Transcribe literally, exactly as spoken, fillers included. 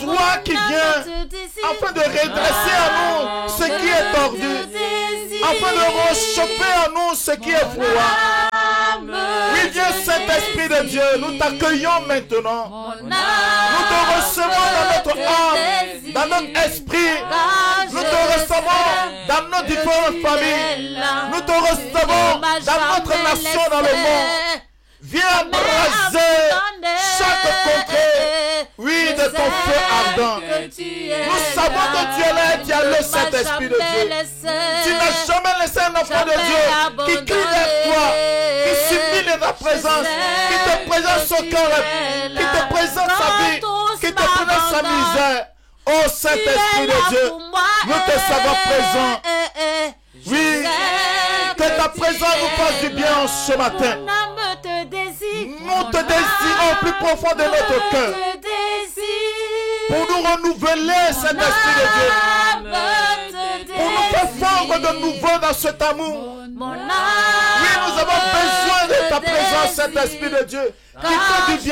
toi qui viens afin de redresser en nous ce qui est tordu, afin de réchauffer en nous ce qui est froid. Oui, viens Saint-Esprit de Dieu, nous t'accueillons maintenant. Nous te recevons dans notre âme, dans notre esprit. Nous te recevons dans nos différentes familles. Nous te recevons dans notre nation, dans le monde. Viens abraser chaque contrée, oui, de ton feu ardent. Nous savons que tu es là et tu as le Saint-Esprit de Dieu. Tu n'as jamais laissé un enfant de Dieu qui crie vers toi, qui s'humilie dans ta présence, qui te présente son cœur, qui te présente sa vie, qui te présente sa misère. Oh Saint-Esprit de Dieu, nous te savons présent. Oui, que ta présence nous fasse du bien ce matin. Nous te désirons au plus profond de notre cœur. Pour nous renouveler, Saint-Esprit de Dieu. Pour nous faire fondre de nouveau dans cet amour. Oui, nous avons besoin de ta présence, Saint-Esprit de Dieu. Qui fait du bien